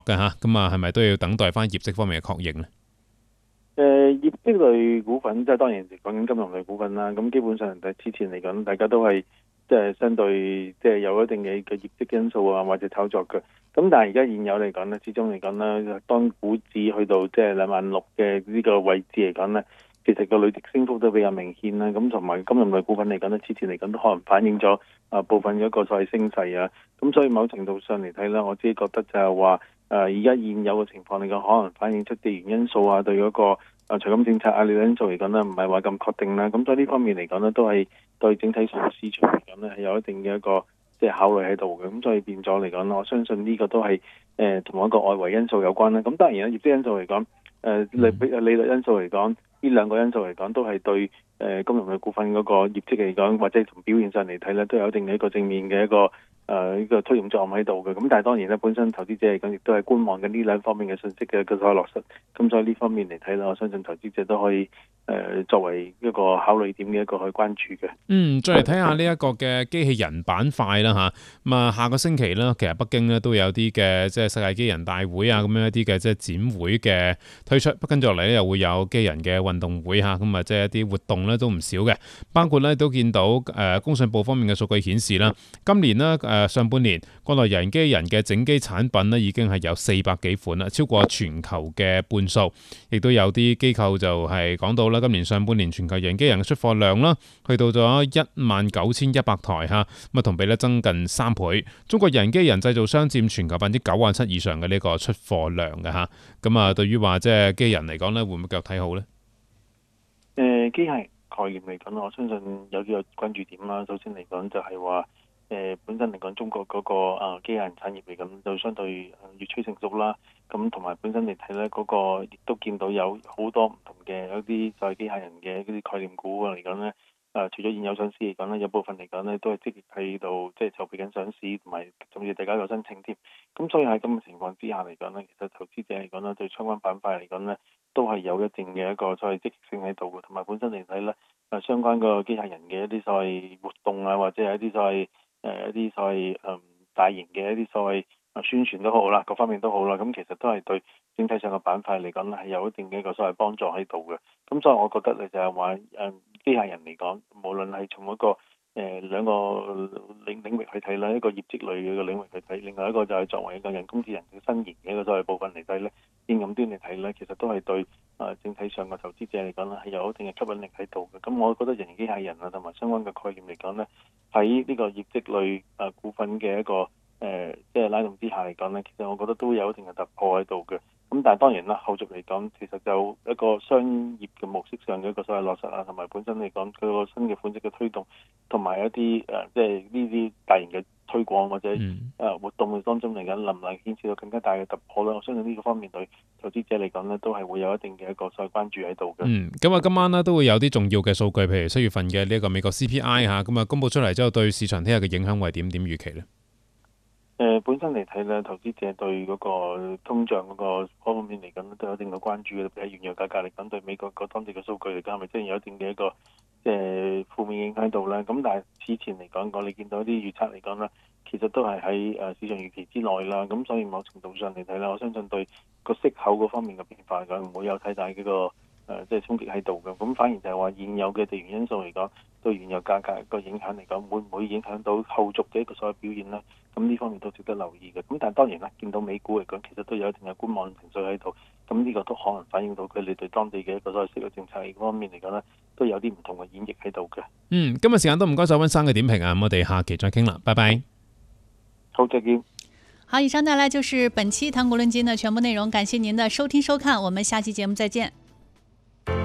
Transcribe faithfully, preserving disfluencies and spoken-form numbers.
嘅嚇，咁啊係咪都要等待翻業績方面嘅確認呢？ 誒、呃、業績類股份即係當然講緊金融類股份啦。咁基本上之前嚟講，大家都係即係相對即係有一定嘅嘅業績因素啊，或者炒作嘅。咁但係而家現有嚟講咧，始終嚟講咧，當股指去到即係兩萬六嘅呢個位置嚟講咧，其實個累積升幅都比較明顯啦。咁同埋金融類股份嚟講咧，之前嚟講都可能反映咗啊部分嘅一個所謂升勢啊。咁所以某程度上嚟睇咧，我自己覺得就係話。誒而家現有嘅情況嚟講，可能反映出地緣因素啊，對嗰個誒財金政策啊，利率因素嚟講咧，唔係話咁確定啦。咁所以呢方面嚟講咧，都係對整體上市場嚟講咧，係有一定嘅一個即係考慮喺度嘅。咁所以變咗嚟講，我相信呢個都係誒同一個外圍因素有關啦。咁當然啦，業績因素嚟講，誒利利率因素嚟講，呢兩個因素嚟講都係對誒金融嘅股份嗰個業績嚟講，或者從表現上嚟睇咧，都有一定嘅一個正面嘅一個。誒呢、呃這個推動作用喺度嘅，咁但係當然咧，本身投資者嚟講，亦都係觀望緊呢兩方面嘅信息嘅嘅所落實，咁所以呢方面嚟睇啦，我相信投資者都可以誒、呃、作為一個考慮點嘅一個去關注嘅。 嗯，再嚟睇下呢一個嘅機器人板塊啦嚇，咁啊下個星期咧，其實北京咧都有啲嘅即係世界機器人大會啊，咁樣一啲嘅即係展會嘅推出，跟住落嚟咧又會有機器人嘅運動會嚇，咁啊即係一啲活動咧都唔少嘅，包括咧都見到誒、呃、工信部方面嘅數據顯示啦，今年呢。誒、呃。上半年國內人機人嘅整機產品咧已經係有四百幾款啦，超過全球嘅半數。亦都有啲機構就係講到啦，今年上半年全球人機人嘅出貨量啦，去到咗一萬九千一百台嚇，咁啊同比咧增近三倍。中國人機人製造商佔全球百分之九十七以上嘅呢個出貨量嘅嚇。咁啊，對於話即係機人嚟講咧，會唔會繼續睇好咧？ 誒、呃、機械概念嚟講，我相信有幾個關注點啦。首先嚟講就係話。誒、呃、本身嚟講，中國嗰、那個啊、呃、機械人產業嚟講，就相對越趨成熟啦。咁同埋本身嚟睇咧，嗰、那個亦都見到有好多唔同嘅一啲就係機械人嘅嗰啲概念股嚟講咧。誒、呃、除咗現有上市嚟講咧，有部分嚟講咧都係積極喺度，即係籌備緊上市，同埋甚至大家有申請添。咁所以喺咁嘅情況之下嚟講咧，其實投資者嚟講咧，對相關板塊嚟講咧，都係有一定嘅一個所謂積極性喺度嘅。同埋本身嚟睇咧，誒相關個機械人嘅一啲所謂活動啊，或者係一啲所謂誒、呃、一啲所謂誒、嗯、大型嘅一啲所謂宣傳都好啦，各方面都好啦，咁其實都係對整體上嘅板塊嚟講咧係有一定嘅一個所謂幫助喺度嘅。咁所以我覺得咧就係話誒機械人嚟講，無論係從一個誒、呃、兩個領領域去睇啦，一個業績類嘅領域去睇，另外一個就係作為一個人工智能嘅新型嘅一個所謂部分嚟睇咧，應用端嚟睇咧，其實都係對。誒整體上嘅投資者嚟講咧，係有一定嘅吸引力喺度嘅。咁我覺得人形機械人啊，同埋相關嘅概念嚟講咧，喺呢個業績類誒股份嘅一個誒、呃、即係拉動之下嚟講咧，其實我覺得都有一定嘅突破喺度嘅。咁但係當然啦，後續嚟講，其實就一個商業嘅模式上嘅一個所謂落實啊，同埋本身嚟講佢個新嘅款式嘅推動，同埋一啲誒、呃、即係呢啲大型嘅推廣或者誒活動嘅當中嚟緊，能唔能顯示到更加大嘅突破咧？我相信呢個方面對投資者嚟講咧，都係會有一定嘅一個所謂關注喺度嘅。 嗯，咁啊，今晚咧都會有啲重要嘅數據，譬如七月份嘅呢一個美國 C P I 嚇，咁啊公佈出嚟之後，對市場聽日嘅影響會係點點預期咧？ 誒、呃、本身嚟睇咧，投資者對嗰個通脹嗰個方面嚟講都有一定嘅關注嘅，譬如原油價格嚟講，對美國個當地嘅數據嚟講，係咪真係有一定嘅一個即係負面影響喺度咧？咁但係此前嚟講，我哋見到啲預測嚟講咧，其實都係喺誒市場預期之內啦。咁所以某程度上嚟睇咧，我相信對個息口嗰方面嘅變化嚟講，唔會有太大嘅個。誒、呃、即係衝擊喺度嘅，咁反而就係話現有嘅地緣因素嚟講，對原油價格個影響嚟講，會唔會影響到後續嘅一個所謂表現呢？咁呢方面都值得留意嘅。咁但係當然啦，見到美股嚟講，其實都有一定嘅觀望情緒喺度，咁呢個都可能反映到佢哋對當地嘅一個所謂息率政策方面嚟講呢，都有啲唔同嘅演繹喺度嘅。 嗯，今日時間都唔該晒溫生嘅點評啊，咁我哋下期再傾啦，拜拜。 好，再見。 好，以上帶來就是本期談股論金的全部內容，感謝您的收聽收看，我們下期節目再見。